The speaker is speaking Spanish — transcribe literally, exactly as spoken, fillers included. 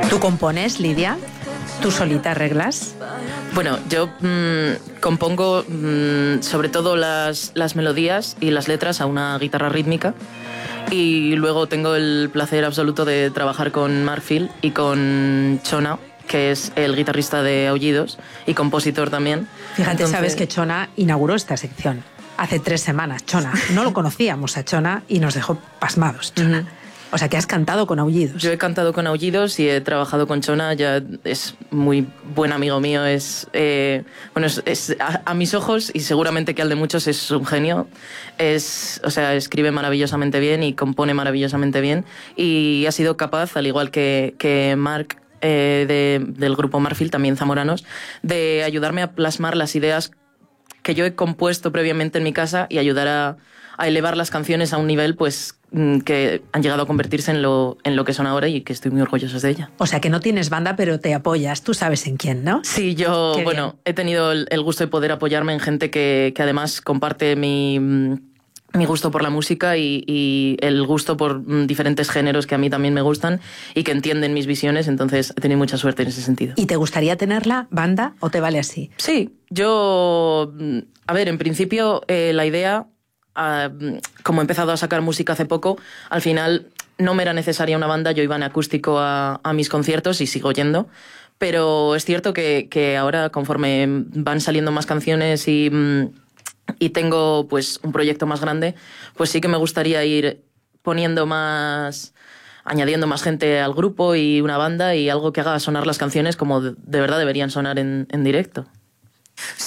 ¿Tú compones, Lidia? ¿Tú solita arreglas? Bueno, yo mmm, compongo mmm, sobre todo las, las melodías y las letras a una guitarra rítmica, y luego tengo el placer absoluto de trabajar con Marfil y con Chona, que es el guitarrista de Aullidos y compositor también. Fíjate, Entonces... sabes que Chona inauguró esta sección hace tres semanas. Chona, no lo conocíamos a Chona y nos dejó pasmados, Chona. Uh-huh. O sea, que has cantado con Aullidos. Yo he cantado con Aullidos y he trabajado con Chona, ya es muy buen amigo mío, es, eh, bueno, es, es a, a mis ojos, y seguramente que al de muchos, es un genio. Es, o sea, escribe maravillosamente bien y compone maravillosamente bien, y ha sido capaz, al igual que, que Marc, eh, de, del grupo Marfil, también zamoranos, de ayudarme a plasmar las ideas que yo he compuesto previamente en mi casa y ayudar a, a elevar las canciones a un nivel, pues, que han llegado a convertirse en lo, en lo que son ahora, y que estoy muy orgulloso de ella. O sea, que no tienes banda, pero te apoyas. Tú sabes en quién, ¿no? Sí, yo, Qué bueno, bien. He tenido el, el gusto de poder apoyarme en gente que, que además comparte mi, mi gusto por la música y, y el gusto por diferentes géneros que a mí también me gustan y que entienden mis visiones, entonces he tenido mucha suerte en ese sentido. ¿Y te gustaría tenerla, banda, o te vale así? Sí, yo, a ver, en principio eh, la idea... Uh, como he empezado a sacar música hace poco, al final no me era necesaria una banda, yo iba en acústico a, a mis conciertos y sigo yendo, pero es cierto que, que ahora, conforme van saliendo más canciones y, y tengo pues un proyecto más grande, pues sí que me gustaría ir poniendo más, añadiendo más gente al grupo y una banda y algo que haga sonar las canciones como de, de verdad deberían sonar en, en directo.